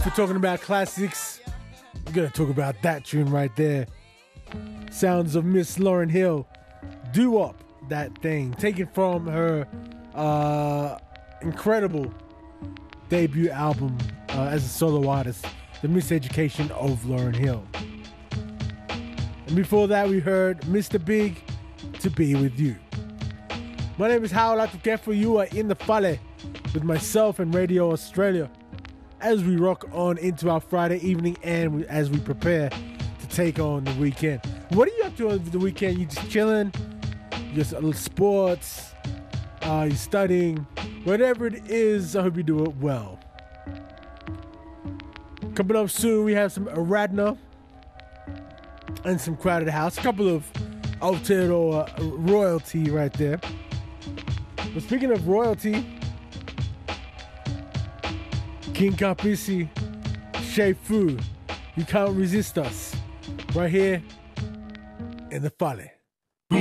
we're talking about classics, we're going to talk about that tune right there. Sounds of Miss Lauryn Hill, Do Up That Thing, taken from her incredible debut album as a solo artist, The Miseducation of Lauryn Hill. And before that, we heard Mr. Big, To Be With You. My name is Howard Atukefu. You are in the Fale with myself and Radio Australia as we rock on into our Friday evening and as we prepare to take on the weekend. What are you up to over the weekend? You just chilling? Just a little sports? You're studying? Whatever it is, I hope you do it well. Coming up soon, we have some Aradna and some Crowded House. A couple of Aotearoa royalty right there. But speaking of royalty, King Kapisi, Shea Fu, You Can't Resist Us, right here in the Fale.